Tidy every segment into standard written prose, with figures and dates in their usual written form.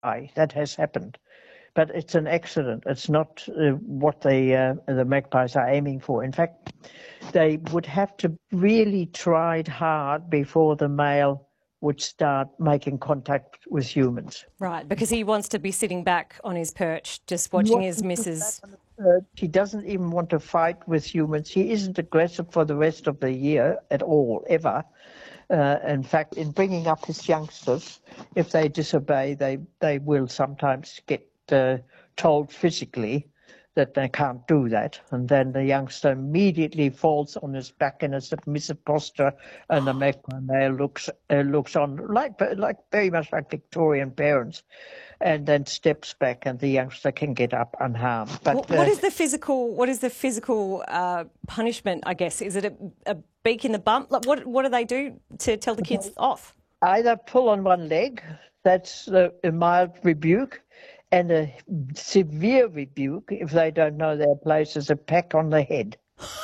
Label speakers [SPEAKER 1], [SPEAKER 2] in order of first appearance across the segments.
[SPEAKER 1] that has happened. But it's an accident. It's not what the magpies are aiming for. In fact, they would have to really try hard before the male would start making contact with humans.
[SPEAKER 2] Right, because he wants to be sitting back on his perch, just watching his missus.
[SPEAKER 1] He doesn't even want to fight with humans. He isn't aggressive for the rest of the year at all, ever. In fact, in bringing up his youngsters, if they disobey, they will sometimes get told physically that they can't do that, and then the youngster immediately falls on his back in a submissive posture, and the magpie male looks on like very much like Victorian parents, and then steps back, and the youngster can get up unharmed. But
[SPEAKER 2] what is the physical punishment? I guess, is it a beak in the bum? Like, what do they do to tell the kids off?
[SPEAKER 1] Either pull on one leg, that's a mild rebuke, and a severe rebuke, if they don't know their place, is a peck on the head.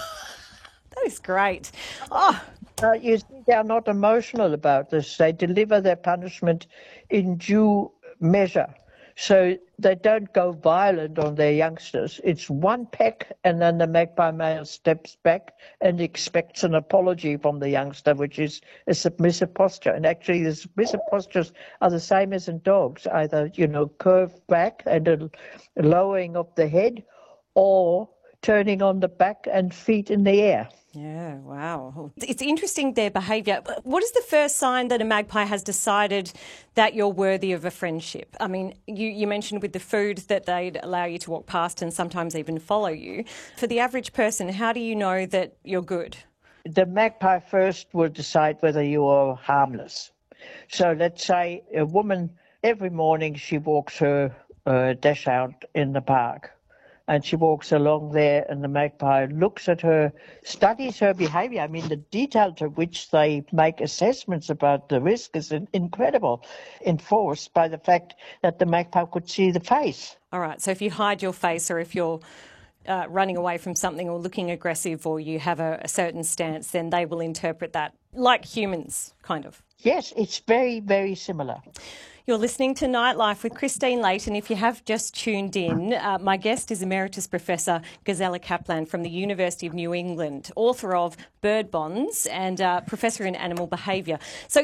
[SPEAKER 2] That is great. Oh.
[SPEAKER 1] You see, they're not emotional about this. They deliver their punishment in due measure. So they don't go violent on their youngsters. It's one peck, and then the magpie male steps back and expects an apology from the youngster, which is a submissive posture. And actually, the submissive postures are the same as in dogs, either, curved back and a lowering of the head, or turning on the back and feet in the air.
[SPEAKER 2] Yeah, wow. It's interesting, their behaviour. What is the first sign that a magpie has decided that you're worthy of a friendship? I mean, you mentioned with the food that they'd allow you to walk past and sometimes even follow you. For the average person, how do you know that you're good?
[SPEAKER 1] The magpie first will decide whether you are harmless. So let's say a woman, every morning she walks her dash out in the park. And she walks along there, and the magpie looks at her, studies her behaviour. I mean, the detail to which they make assessments about the risk is incredible, enforced by the fact that the magpie could see the face.
[SPEAKER 2] All right, so if you hide your face, or if you're running away from something or looking aggressive, or you have a certain stance, then they will interpret that like humans, kind of.
[SPEAKER 1] Yes, it's very, very similar.
[SPEAKER 2] You're listening to Nightlife with Christine Layton. If you have just tuned in, my guest is Emeritus Professor Gisela Kaplan from the University of New England, author of Bird Bonds and Professor in Animal Behaviour. So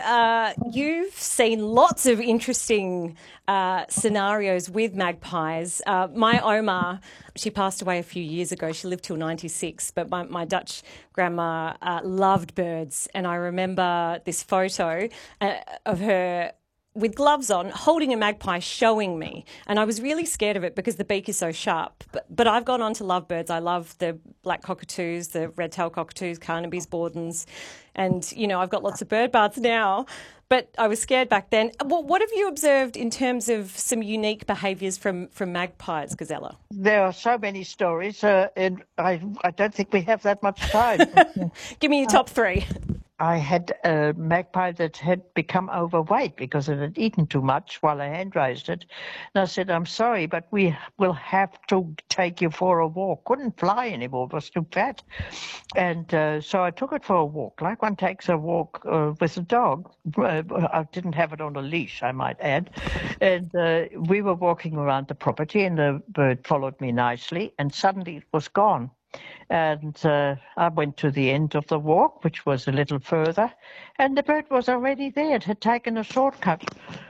[SPEAKER 2] you've seen lots of interesting scenarios with magpies. My Oma, she passed away a few years ago. She lived till 96, but my Dutch grandma loved birds. And I remember this photo of her with gloves on, holding a magpie, showing me. And I was really scared of it because the beak is so sharp. But I've gone on to love birds. I love the black cockatoos, the red-tailed cockatoos, Carnaby's, Bordens. And, I've got lots of bird baths now. But I was scared back then. What have you observed in terms of some unique behaviours from magpies, Gisela?
[SPEAKER 1] There are so many stories, and I don't think we have that much time.
[SPEAKER 2] Give me your top three.
[SPEAKER 1] I had a magpie that had become overweight because it had eaten too much while I hand raised it. And I said, I'm sorry, but we will have to take you for a walk. Couldn't fly anymore, it was too fat. And so I took it for a walk, like one takes a walk with a dog. I didn't have it on a leash, I might add. And we were walking around the property, and the bird followed me nicely, and suddenly it was gone. And I went to the end of the walk, which was a little further, and the bird was already there. It had taken a shortcut.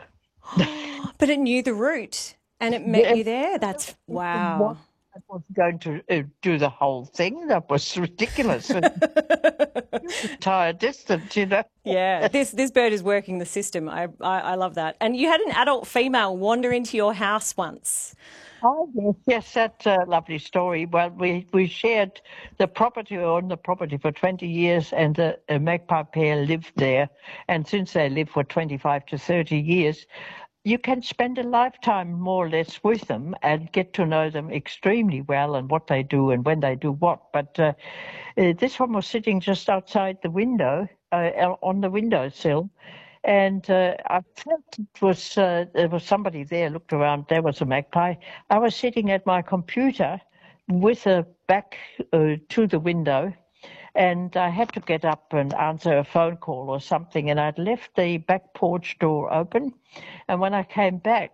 [SPEAKER 2] But it knew the route, and it met you there. That's wow.
[SPEAKER 1] I was going to do the whole thing. That was ridiculous. Entire distance,
[SPEAKER 2] Yeah, this bird is working the system. I love that. And you had an adult female wander into your house once.
[SPEAKER 1] Oh, yes, that's a lovely story. Well, we shared the property, or owned the property for 20 years, and a magpie pair lived there. And since they lived for 25 to 30 years, you can spend a lifetime more or less with them and get to know them extremely well, and what they do and when they do what. But this one was sitting just outside the window, on the windowsill. And I felt there was somebody there, looked around, there was a magpie. I was sitting at my computer with a back to the window, and I had to get up and answer a phone call or something, and I'd left the back porch door open. And when I came back,